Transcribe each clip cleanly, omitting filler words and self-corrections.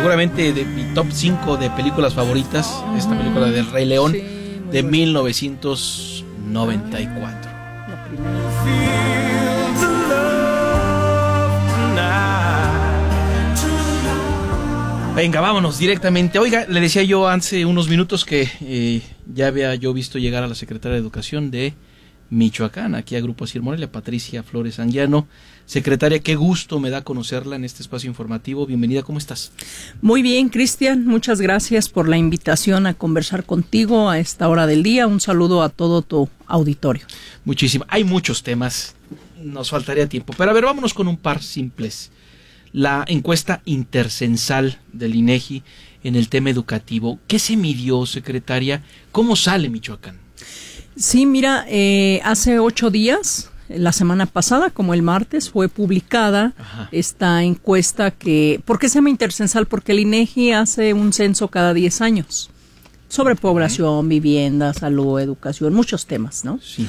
seguramente de mi top 5 de películas favoritas, esta película del Rey León, sí, de buena. 1994. La primera. Venga, vámonos directamente. Oiga, le decía yo hace unos minutos que ya había yo visto llegar a la secretaria de Educación de Michoacán, aquí a Grupo Asir Morelia, Patricia Flores Anguiano. Secretaria, qué gusto me da conocerla en este espacio informativo. Bienvenida, ¿cómo estás? Muy bien, Cristian, muchas gracias por la invitación a conversar contigo a esta hora del día. Un saludo a todo tu auditorio. Muchísimo. Hay muchos temas, nos faltaría tiempo, pero a ver, vámonos con un par simples. La encuesta intercensal del INEGI en el tema educativo. ¿Qué se midió, secretaria? ¿Cómo sale Michoacán? Sí, mira, hace 8 días, la semana pasada, como el martes, fue publicada esta encuesta que... ¿Por qué se llama intercensal? Porque el INEGI hace un censo cada 10 años sobre población, vivienda, salud, educación, muchos temas, ¿no? Sí.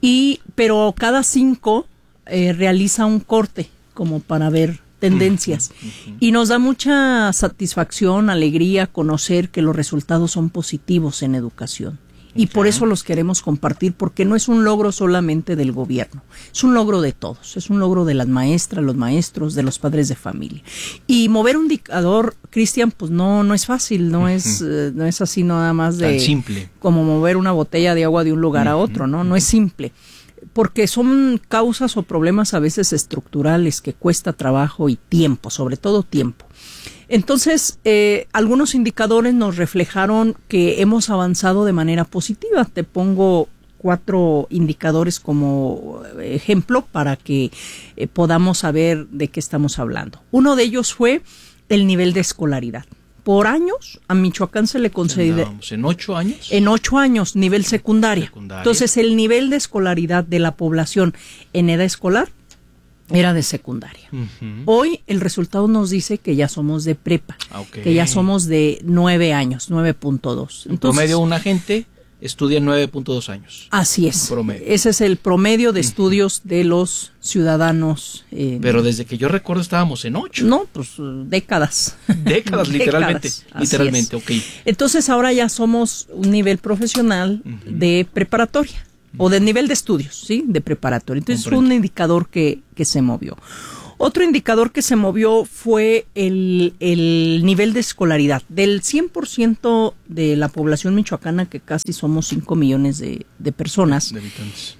Pero cada 5 realiza un corte como para ver tendencias. Y nos da mucha satisfacción, alegría conocer que los resultados son positivos en educación. Y por eso los queremos compartir, porque no es un logro solamente del gobierno, es un logro de todos, es un logro de las maestras, los maestros, de los padres de familia. Y mover un indicador, Cristian, pues no es fácil, no es así nada más de... Tan simple. Como mover una botella de agua de un lugar a otro, ¿no? No es simple. Porque son causas o problemas a veces estructurales que cuesta trabajo y tiempo, sobre todo tiempo. Entonces, algunos indicadores nos reflejaron que hemos avanzado de manera positiva. Te pongo 4 indicadores como ejemplo para que podamos saber de qué estamos hablando. Uno de ellos fue el nivel de escolaridad. Por años, a Michoacán se le considera... ¿En 8 años? En 8 años, nivel secundaria. Entonces, el nivel de escolaridad de la población en edad escolar era de secundaria. Hoy, el resultado nos dice que ya somos de prepa, que ya somos de 9 años, 9.2. En promedio, una gente estudia 9.2 años. Así es. Promedio. Ese es el promedio de estudios de los ciudadanos. Pero desde que yo recuerdo estábamos en 8. No, pues décadas. Décadas, literalmente. Literalmente, ok. Entonces ahora ya somos un nivel profesional de preparatoria o de nivel de estudios, ¿sí? De preparatoria. Entonces fue un indicador que se movió. Otro indicador que se movió fue el nivel de escolaridad. Del 100% de la población michoacana, que casi somos 5 millones de personas, de habitantes.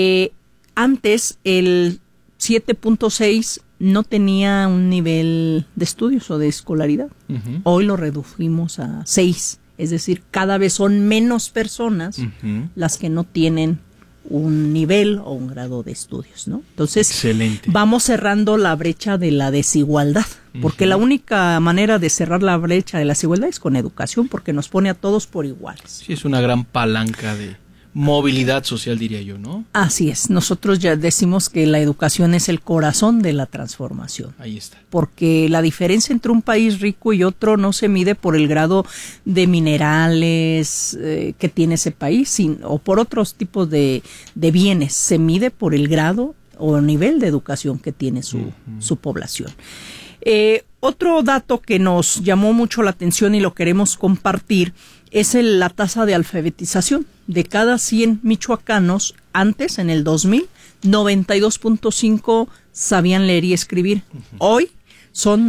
Antes el 7.6 no tenía un nivel de estudios o de escolaridad. Hoy lo redujimos a 6. Es decir, cada vez son menos personas las que no tienen un nivel o un grado de estudios, ¿no? Entonces, excelente. Vamos cerrando la brecha de la desigualdad, porque la única manera de cerrar la brecha de la desigualdad es con educación, porque nos pone a todos por iguales. Sí, es una gran palanca de movilidad social, diría yo, ¿no? Así es. Nosotros ya decimos que la educación es el corazón de la transformación. Ahí está. Porque la diferencia entre un país rico y otro no se mide por el grado de minerales que tiene ese país, o por otros tipos de bienes. Se mide por el grado o nivel de educación que tiene su población. Otro dato que nos llamó mucho la atención y lo queremos compartir es la tasa de alfabetización. De cada 100 michoacanos, antes, en el 2000, 92.5 sabían leer y escribir. Hoy son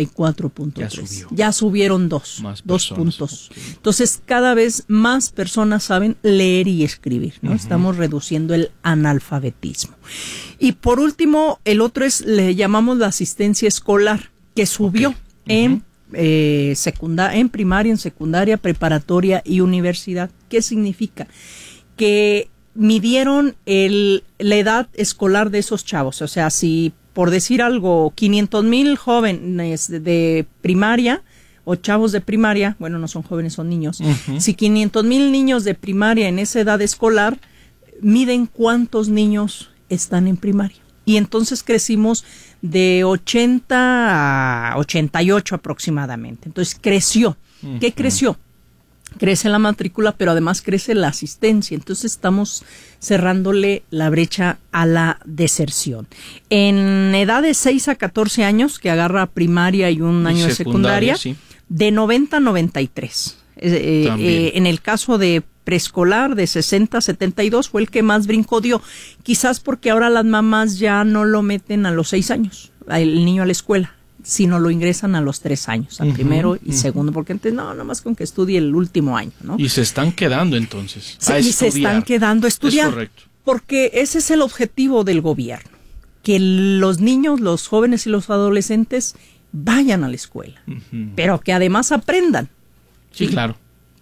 94.3. Ya subieron 2 puntos. Okay. Entonces, cada vez más personas saben leer y escribir, ¿no? Estamos reduciendo el analfabetismo. Y por último, el otro le llamamos la asistencia escolar, que subió en primaria, en secundaria, preparatoria y universidad. ¿Qué significa? Que midieron la edad escolar de esos chavos. O sea, si por decir algo, 500,000 jóvenes de primaria o chavos de primaria, bueno, no son jóvenes, son niños. Si 500,000 niños de primaria en esa edad escolar miden cuántos niños están en primaria. Y entonces crecimos de 80 a 88 aproximadamente. Entonces creció. ¿Qué creció? crece la matrícula, pero además crece la asistencia. Entonces estamos cerrándole la brecha a la deserción. En edad de 6 a 14 años, que agarra primaria y un año de secundaria, sí. De 90 a 93. En el caso de preescolar, de 60 a 72, fue el que más brinco dio. Quizás porque ahora las mamás ya no lo meten a los 6 años, el niño a la escuela, sino lo ingresan a los 3 años, al primero y segundo, porque antes nada más con que estudie el último año, ¿no? Y se están quedando entonces a estudiar. Y se están quedando a estudiar. Es correcto. Porque ese es el objetivo del gobierno, que los niños, los jóvenes y los adolescentes vayan a la escuela, pero que además aprendan. Sí, claro.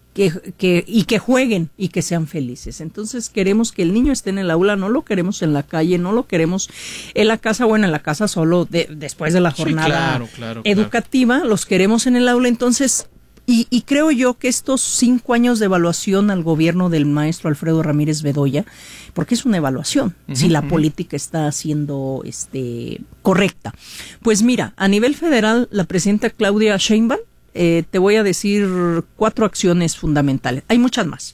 Y que jueguen y que sean felices. Entonces queremos que el niño esté en el aula, no lo queremos en la calle, no lo queremos en la casa, bueno, en la casa solo después de la jornada educativa, los queremos en el aula. Entonces, y creo yo que estos 5 años de evaluación al gobierno del maestro Alfredo Ramírez Bedoya, porque es una evaluación, si la política está siendo correcta. Pues mira, a nivel federal, la presidenta Claudia Sheinbaum, te voy a decir 4 acciones fundamentales. Hay muchas más.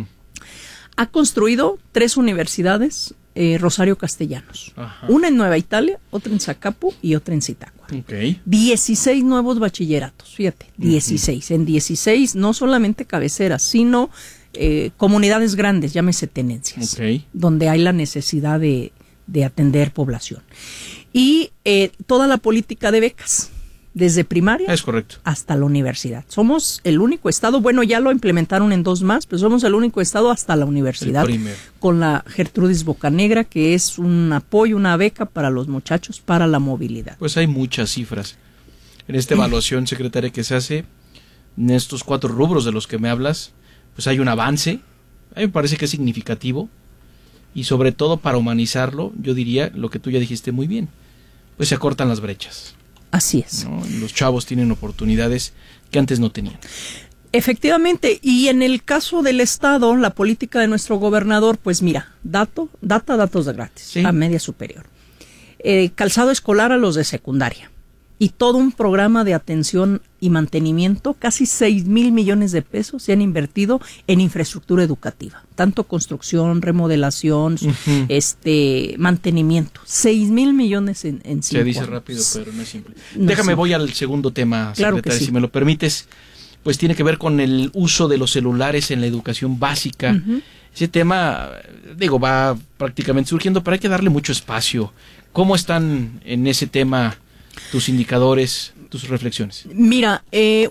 Ha construido 3 universidades Rosario Castellanos. Ajá. Una en Nueva Italia, otra en Zacapu y otra en Zitácuaro. 16 nuevos bachilleratos, fíjate, 16. En 16 no solamente cabeceras, sino comunidades grandes, llámese tenencias, donde hay la necesidad de atender población. Y toda la política de becas. Desde primaria hasta la universidad. Somos el único estado, bueno, ya lo implementaron en 2 más, pero somos el único estado hasta la universidad, con la Gertrudis Bocanegra, que es un apoyo, una beca para los muchachos para la movilidad. Pues hay muchas cifras. En esta evaluación, secretaria, que se hace, en estos 4 rubros de los que me hablas, pues hay un avance, a mí me parece que es significativo, y sobre todo para humanizarlo, yo diría lo que tú ya dijiste muy bien, pues se acortan las brechas. Así es. ¿No? Los chavos tienen oportunidades que antes no tenían. Efectivamente, y en el caso del Estado, la política de nuestro gobernador, pues mira, datos de gratis, a media superior. Calzado escolar a los de secundaria. Y todo un programa de atención y mantenimiento, casi 6,000 millones de pesos se han invertido en infraestructura educativa, tanto construcción, remodelación, mantenimiento, 6,000 millones en 5 años. Se dice rápido, pero no es simple. Déjame, voy al segundo tema, secretaria, si me lo permites, pues tiene que ver con el uso de los celulares en la educación básica. Ese tema, va prácticamente surgiendo, pero hay que darle mucho espacio. ¿Cómo están en ese tema tus indicadores, tus reflexiones? Mira,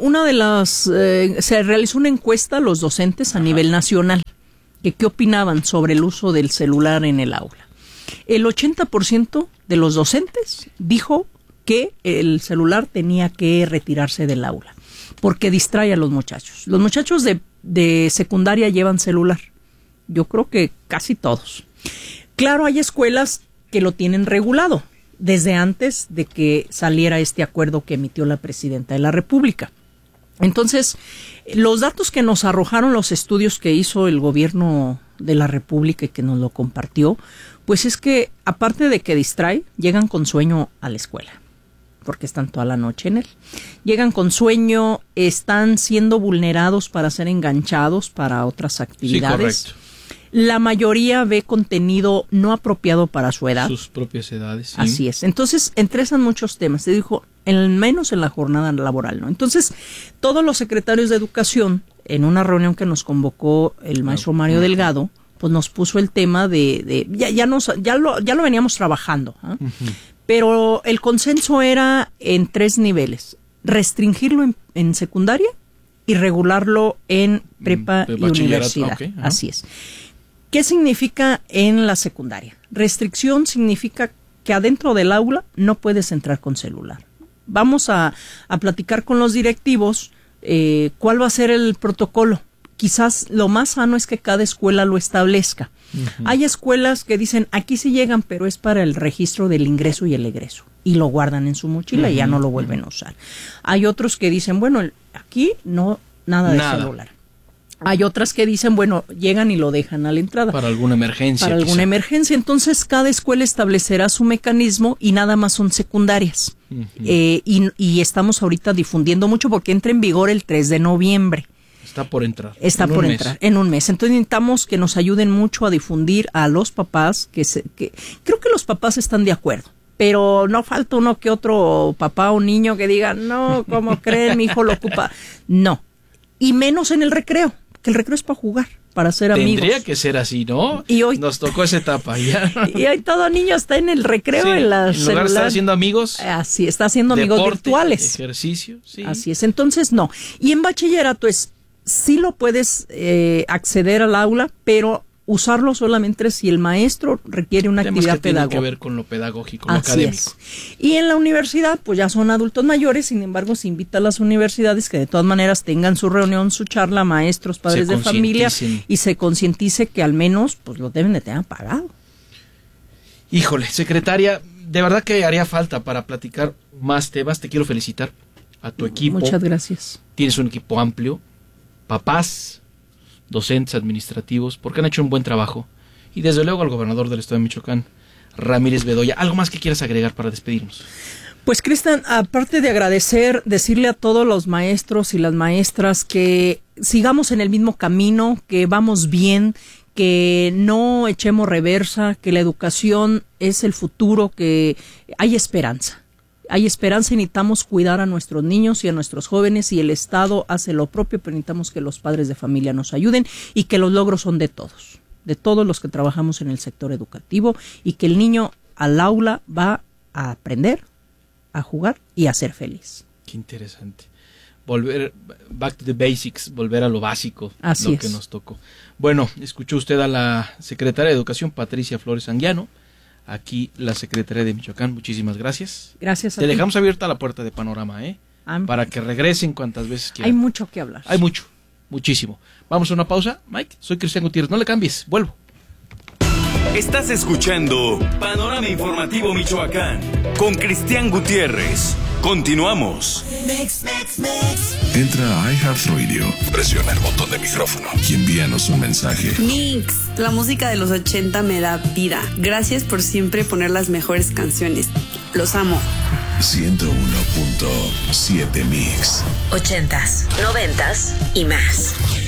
se realizó una encuesta a los docentes a nivel nacional, que qué opinaban sobre el uso del celular en el aula. El 80% de los docentes dijo que el celular tenía que retirarse del aula, porque distrae a los muchachos. Los muchachos de secundaria llevan celular, yo creo que casi todos. Claro, hay escuelas que lo tienen regulado, desde antes de que saliera este acuerdo que emitió la presidenta de la República. Entonces, los datos que nos arrojaron los estudios que hizo el gobierno de la República y que nos lo compartió, pues es que, aparte de que distrae, llegan con sueño a la escuela, porque están toda la noche en él. Llegan con sueño, están siendo vulnerados para ser enganchados para otras actividades. Sí, correcto. La mayoría ve contenido no apropiado para su edad. Sus propias edades. Sí. Así es. Entonces, entresan muchos temas. Te dijo, menos en la jornada laboral, ¿no? Entonces, todos los secretarios de educación, en una reunión que nos convocó el maestro Mario Delgado, pues nos puso el tema ya lo veníamos trabajando, pero el consenso era en 3 niveles: restringirlo en secundaria y regularlo en prepa y universidad. Así es. ¿Qué significa en la secundaria? Restricción significa que adentro del aula no puedes entrar con celular. Vamos a platicar con los directivos cuál va a ser el protocolo. Quizás lo más sano es que cada escuela lo establezca. Hay escuelas que dicen, aquí sí llegan, pero es para el registro del ingreso y el egreso, y lo guardan en su mochila y ya no lo vuelven a usar. Hay otros que dicen, bueno, aquí nada de celular. Hay otras que dicen, bueno, llegan y lo dejan a la entrada. Para alguna emergencia. Para alguna emergencia. Entonces, cada escuela establecerá su mecanismo y nada más son secundarias. Y estamos ahorita difundiendo mucho porque entra en vigor el 3 de noviembre. Está por entrar. Está por entrar en un mes. Entonces necesitamos que nos ayuden mucho a difundir a los papás, que creo que los papás están de acuerdo, pero no falta uno que otro papá o niño que diga, no, ¿cómo creen? Mi hijo lo ocupa. No. Y menos en el recreo, que el recreo es para jugar, para ser amigos. Tendría que ser así, ¿no? Y hoy nos tocó esa etapa ya. Y hoy todo niño está en el recreo, sí, en la en lugar de estar haciendo amigos. Así, está haciendo deporte, amigos virtuales. Ejercicio, sí. Así es, entonces no. Y en bachillerato sí lo puedes acceder al aula, pero usarlo solamente si el maestro requiere una actividad pedagógica. Tiene que ver con lo pedagógico, lo académico. Es. Y en la universidad, pues ya son adultos mayores, sin embargo, se invita a las universidades que de todas maneras tengan su reunión, su charla, maestros, padres de familia, y se concientice que al menos pues lo deben de tener pagado. Híjole, secretaria, de verdad que haría falta para platicar más temas. Te quiero felicitar a tu equipo. Muchas gracias. Tienes un equipo amplio, papás, docentes, administrativos, porque han hecho un buen trabajo. Y desde luego al gobernador del estado de Michoacán, Ramírez Bedoya. ¿Algo más que quieras agregar para despedirnos? Pues, Cristian, aparte de agradecer, decirle a todos los maestros y las maestras que sigamos en el mismo camino, que vamos bien, que no echemos reversa, que la educación es el futuro, que hay esperanza. Hay esperanza y necesitamos cuidar a nuestros niños y a nuestros jóvenes, y el Estado hace lo propio, pero necesitamos que los padres de familia nos ayuden y que los logros son de todos los que trabajamos en el sector educativo, y que el niño al aula va a aprender, a jugar y a ser feliz. Qué interesante. Volver, back to the basics, volver a lo básico, así lo que nos tocó. Bueno, escuchó usted a la secretaria de Educación, Patricia Flores Anguiano. Aquí la Secretaría de Michoacán, muchísimas gracias. Gracias a ti. ti. Te dejamos abierta la puerta de Panorama, para que regresen cuantas veces quieran. Hay mucho que hablar. Hay mucho, muchísimo. Vamos a una pausa, Mike. Soy Cristian Gutiérrez, no le cambies, vuelvo. Estás escuchando Panorama Informativo Michoacán con Cristian Gutiérrez. Continuamos. Entra a iHeartRadio, presiona el botón de micrófono y envíanos un mensaje. Mix, la música de los 80 me da vida. Gracias por siempre poner las mejores canciones. Los amo. 101.7 Mix. 80s, 90s y más.